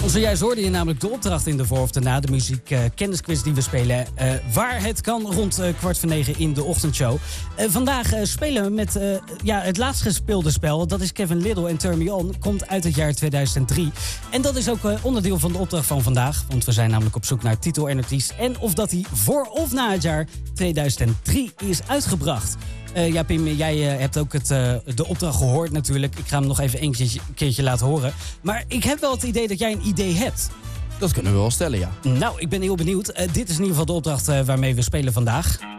Zojuist hoorde je namelijk de opdracht in de voor of daarna, de muziek kennisquiz die we spelen. Waar het kan rond 8:45 in de ochtendshow. Vandaag spelen we met het laatst gespeelde spel. Dat is Kevin Liddell en Turn Me On. Komt uit het jaar 2003. En dat is ook onderdeel van de opdracht van vandaag. Want we zijn namelijk op zoek naar titel en artiest. En of dat hij voor of na het jaar 2003 is uitgebracht. Pim, jij hebt ook de opdracht gehoord natuurlijk. Ik ga hem nog even een keertje laten horen. Maar ik heb wel het idee dat jij een idee hebt. Dat kunnen we wel stellen, ja. Nou, ik ben heel benieuwd. Dit is in ieder geval de opdracht waarmee we spelen vandaag.